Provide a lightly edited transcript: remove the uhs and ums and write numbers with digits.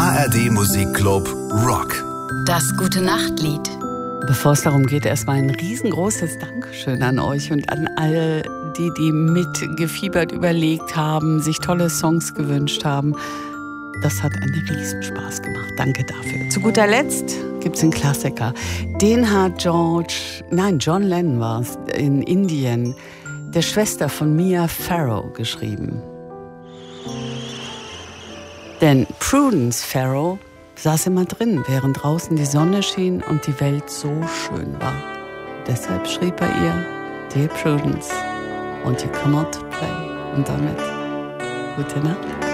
ARD Musikclub Rock. Das Gute-Nacht-Lied. Bevor es darum geht, erstmal ein riesengroßes Dankeschön an euch und an alle, die mitgefiebert überlegt haben, sich tolle Songs gewünscht haben. Das hat einen Riesenspaß gemacht. Danke dafür. Zu guter Letzt gibt es einen Klassiker. Den hat John Lennon war es, in Indien, der Schwester von Mia Farrow geschrieben. Denn Prudence Farrow saß immer drin, während draußen die Sonne schien und die Welt so schön war. Deshalb schrieb er ihr: Dear Prudence, won't you come out to play? Und damit gute Nacht.